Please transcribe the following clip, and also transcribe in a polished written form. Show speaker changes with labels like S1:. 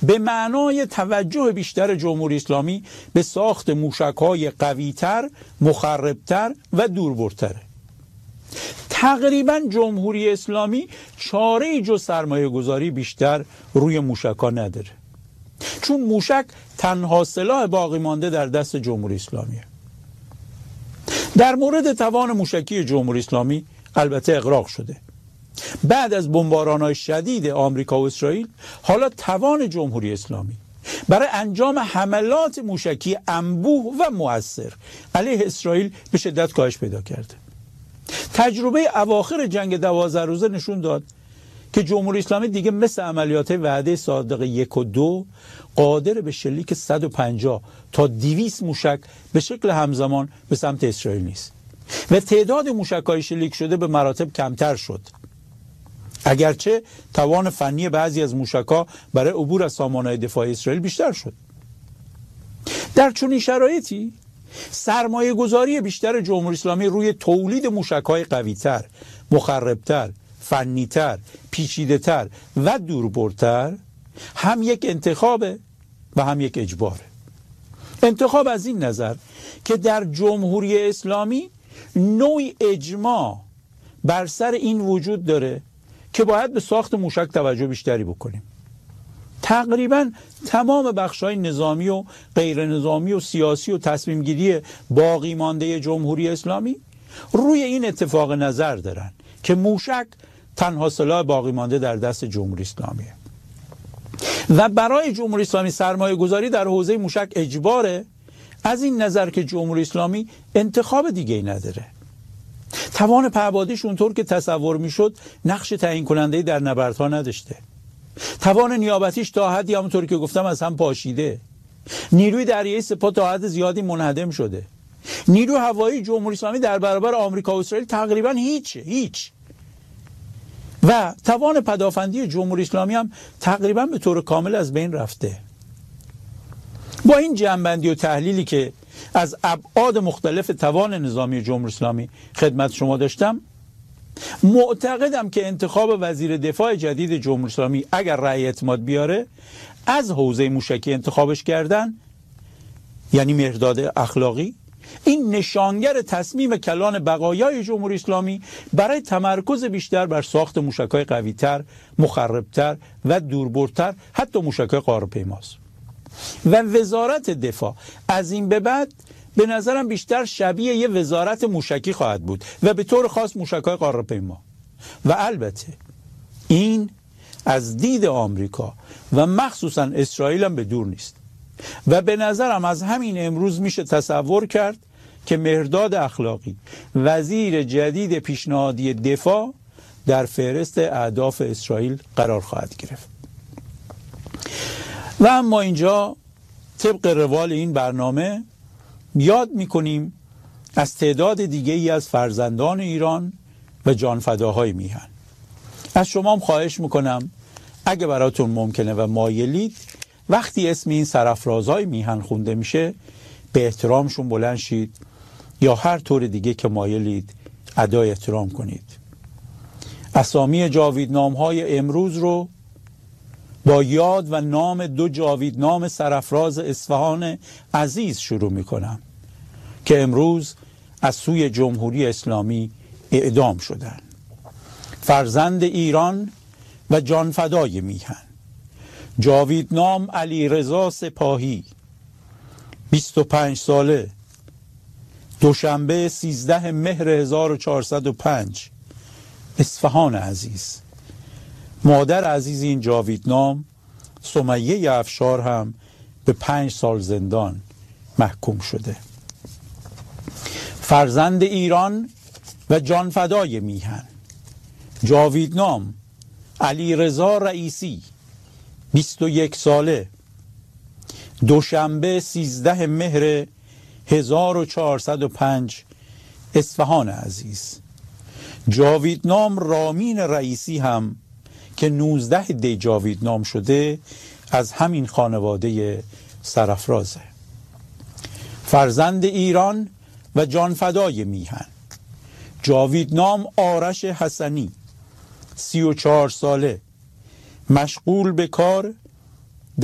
S1: به معنای توجه بیشتر جمهوری اسلامی به ساخت موشک‌های قوی‌تر، مخربتر و دوربرتره. تقریبا جمهوری اسلامی چاره‌ای جز سرمایه گذاری بیشتر روی موشک‌ها نداره، چون موشک تنها سلاح باقی مانده در دست جمهوری اسلامیه. در مورد توان موشکی جمهوری اسلامی البته اغراق شده. بعد از بمباران‌های شدید آمریکا و اسرائیل، حالا توان جمهوری اسلامی برای انجام حملات موشکی انبوه و مؤثر علیه اسرائیل به شدت کاهش پیدا کرده. تجربه اواخر جنگ 12 روزه نشون داد که جمهوری اسلامی دیگه مثل عملیات وعده صادق 1 و 2 قادر به شلیک 150 تا 200 موشک به شکل همزمان به سمت اسرائیل نیست و تعداد موشک‌های شلیک شده به مراتب کمتر شد، اگرچه توان فنی بعضی از موشک‌ها برای عبور از سامانه‌های دفاعی اسرائیل بیشتر شد. در چنین شرایطی سرمایه گذاری بیشتر جمهوری اسلامی روی تولید موشک‌های قوی‌تر، مخربتر، فنی‌تر، پیچیده‌تر و دوربرتر هم یک انتخابه و هم یک اجباره. انتخاب از این نظر که در جمهوری اسلامی نوعی اجماع بر سر این وجود داره که باید به ساخت موشک توجه بیشتری بکنیم. تقریبا تمام بخش‌های نظامی و غیر نظامی و سیاسی و تصمیم گیری باقی مانده جمهوری اسلامی روی این اتفاق نظر دارن که موشک تنها سلاح باقی مانده در دست جمهوری اسلامیه و برای جمهوری اسلامی سرمایه گذاری در حوزه موشک اجباره، از این نظر که جمهوری اسلامی انتخاب دیگه ای نداره. توان پهپادیش اونطور که تصور میشد نقش تعیین کننده در نبردها نداشته. توان نیابتیش تا حدی همونطور که گفتم از هم پاشیده. نیروی دریایی سپاه تا حد زیادی منهدم شده. نیروی هوایی جمهوری اسلامی در برابر آمریکا و اسرائیل تقریبا هیچ. و توان پدافندی جمهوری اسلامی هم تقریبا به طور کامل از بین رفته. با این جنبندی و تحلیلی که از ابعاد مختلف توان نظامی جمهوری اسلامی خدمت شما داشتم، معتقدم که انتخاب وزیر دفاع جدید جمهوری اسلامی اگر رأی اعتماد بیاره از حوزه موشکی انتخابش کردن، یعنی مهرداد اخلاقی، این نشانگر تصمیم کلان بقایای جمهوری اسلامی برای تمرکز بیشتر بر ساخت موشک‌های قوی‌تر، مخربتر و دوربرتر، حتی موشک‌های قاره‌پیماست. و وزارت دفاع از این به بعد به نظرم بیشتر شبیه یه وزارت موشکی خواهد بود و به طور خاص موشک‌های قاره‌پیما. و البته این از دید آمریکا و مخصوصا اسرائیل هم به دور نیست و به نظرم از همین امروز میشه تصور کرد که مهرداد اخلاقی وزیر جدید پیشنهادی دفاع در فهرست اهداف اسرائیل قرار خواهد گرفت. و اما اینجا طبق روال این برنامه یاد میکنیم از تعداد دیگه ای از فرزندان ایران و جانفداهای میهن. از شما هم خواهش میکنم اگه براتون ممکنه و مایلید وقتی اسم این سرافرازهای میهن خونده میشه به احترامشون بلند شید یا هر طور دیگه که مایلید ادای احترام کنید. اسامی جاویدنام‌های امروز رو با یاد و نام 2 جاویدنام سرافراز اصفهان عزیز شروع میکنم که امروز از سوی جمهوری اسلامی اعدام شدند. فرزند ایران و جانفدای میهن، جاویدنام علیرضا سپاهی، 25 ساله، دوشنبه 13 مهر 1405، اصفهان عزیز. مادر عزیز این جاویدنام سمیه افشار هم به 5 سال زندان محکوم شده. فرزند ایران و جانفدای میهن، جاویدنام علیرضا رئیسی، 21 ساله، دوشنبه 13 مهر 1405، اصفهان عزیز. جاویدنام رامین رئیسی هم که 19 دی جاویدنام شده از همین خانواده سرافرازه. فرزند ایران و جانفدای میهن، جاویدنام آرش حسنی، 34 ساله، مشغول به کار